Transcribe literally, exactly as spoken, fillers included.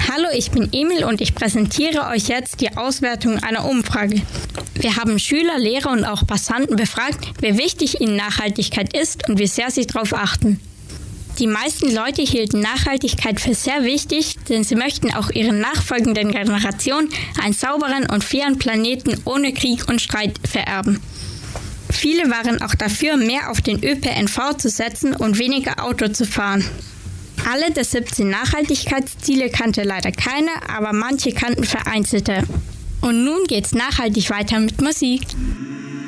Hallo, ich bin Emil und ich präsentiere euch jetzt die Auswertung einer Umfrage. Wir haben Schüler, Lehrer und auch Passanten befragt, wie wichtig ihnen Nachhaltigkeit ist und wie sehr sie darauf achten. Die meisten Leute hielten Nachhaltigkeit für sehr wichtig, denn sie möchten auch ihren nachfolgenden Generationen einen sauberen und fairen Planeten ohne Krieg und Streit vererben. Viele waren auch dafür, mehr auf den Ö P N V zu setzen und weniger Auto zu fahren. Alle der siebzehn Nachhaltigkeitsziele kannte leider keiner, aber manche kannten vereinzelte. Und nun geht's nachhaltig weiter mit Musik.